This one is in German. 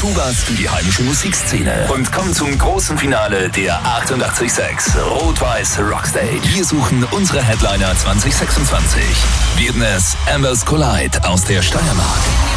Tubas für die heimische Musikszene. Und kommt zum großen Finale der 88.6 Rot-Weiß Rockstage. Wir suchen unsere Headliner 2026. Werden es Ambers Collide aus der Steiermark,